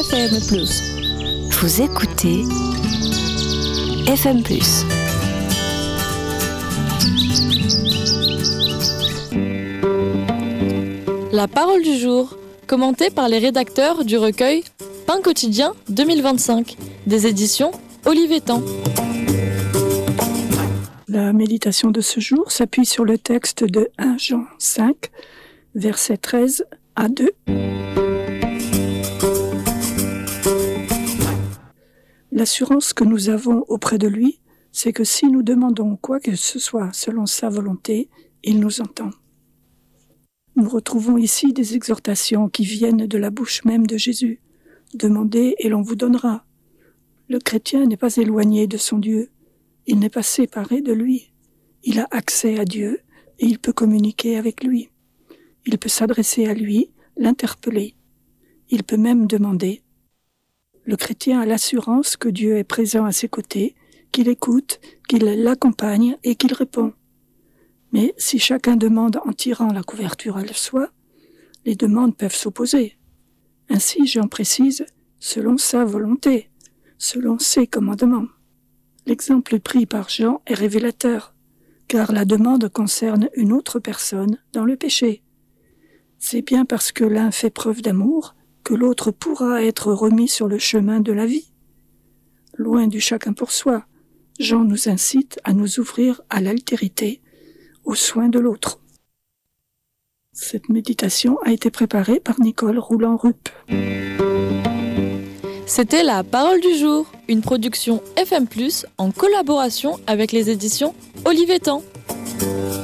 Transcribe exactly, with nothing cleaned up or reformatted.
F M plus. Vous écoutez F M plus. La parole du jour, commentée par les rédacteurs du recueil Pain quotidien deux mille vingt-cinq, des éditions Olivetan. La méditation de ce jour s'appuie sur le texte de premier Jean cinq, versets treize à deux. L'assurance que nous avons auprès de lui, c'est que si nous demandons quoi que ce soit selon sa volonté, il nous entend. Nous retrouvons ici des exhortations qui viennent de la bouche même de Jésus. Demandez et l'on vous donnera. Le chrétien n'est pas éloigné de son Dieu. Il n'est pas séparé de lui. Il a accès à Dieu et il peut communiquer avec lui. Il peut s'adresser à lui, l'interpeller. Il peut même demander. Le chrétien a l'assurance que Dieu est présent à ses côtés, qu'il écoute, qu'il l'accompagne et qu'il répond. Mais si chacun demande en tirant la couverture à soi, les demandes peuvent s'opposer. Ainsi, Jean précise, selon sa volonté, selon ses commandements. L'exemple pris par Jean est révélateur, car la demande concerne une autre personne dans le péché. C'est bien parce que l'un fait preuve d'amour que l'autre pourra être remis sur le chemin de la vie. Loin du chacun pour soi, Jean nous incite à nous ouvrir à l'altérité, aux soins de l'autre. Cette méditation a été préparée par Nicole Rouland-Rupp. C'était la parole du jour, une production F M plus en collaboration avec les éditions Olivetan.